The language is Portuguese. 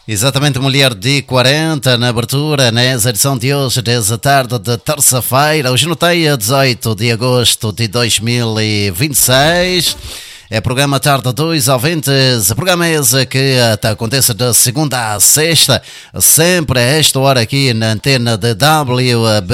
Exatamente, mulher de 40 na abertura, nessa edição de hoje, desde a tarde de terça-feira. Hoje notei a 18 de agosto de 2026. É programa Tarde 2 ouvintes, programa esse que acontece de segunda a sexta, sempre a esta hora aqui na antena de WB